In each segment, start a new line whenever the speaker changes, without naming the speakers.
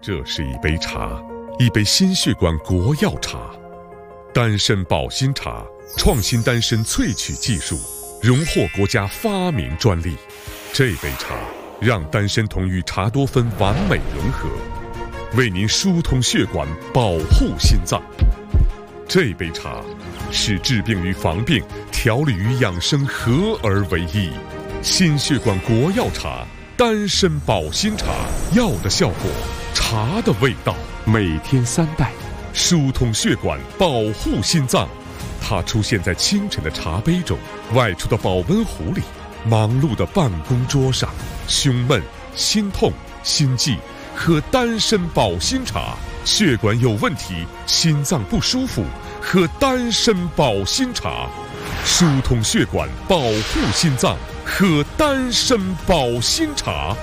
这是一杯茶，一杯心血管国药茶，丹参保心茶，创新丹参萃取技术，荣获国家发明专利。这杯茶让丹参酮与茶多酚完美融合，为您疏通血管，保护心脏。这杯茶是治病与防病、调理与养生合而为一。心血管国药茶，丹参保心茶，药的效果，茶的味道，每天3袋，疏通血管，保护心脏。它出现在清晨的茶杯中，外出的保温壶里，忙碌的办公桌上。胸闷、心痛、心悸，喝丹参保心茶；血管有问题，心脏不舒服，喝丹参保心茶。疏通血管，保护心脏，喝丹参保心茶。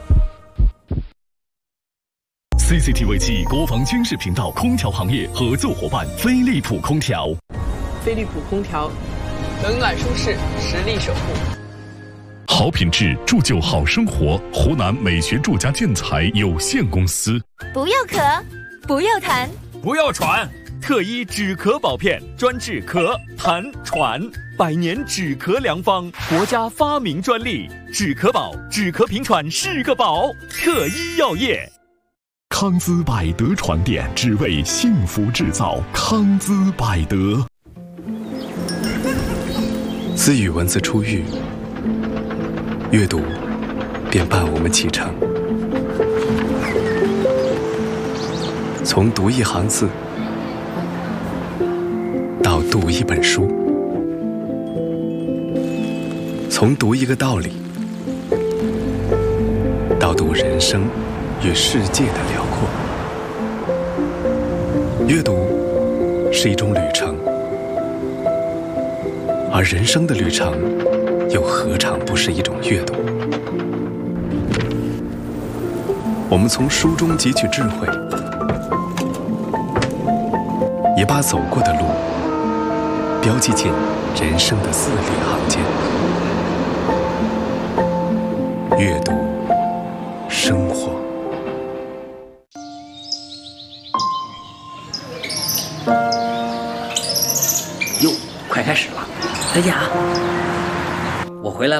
CCTV 暨国防军事频道空调行业合作伙伴飞利浦空调。
飞利浦空调，冷暖舒适，实力守护。
好品质铸就好生活，湖南美学住家建材有限公司。
不要咳，不要痰，
不要喘，特医止咳保片，专治咳、痰、喘，100年止咳良方，国家发明专利。止咳宝，止咳平喘是个宝。特医药业。
康姿百德床垫，只为幸福制造。康姿百德。
自语文字出狱，阅读便伴我们启程。从读一行字到读一本书，从读一个道理到读人生与世界的辽阔。阅读是一种旅程，而人生的旅程又何尝不是一种阅读？我们从书中汲取智慧，也把走过的路标记进人生的字里行间。阅读生活。
哟，快开始了！
等姐啊，
我回来了。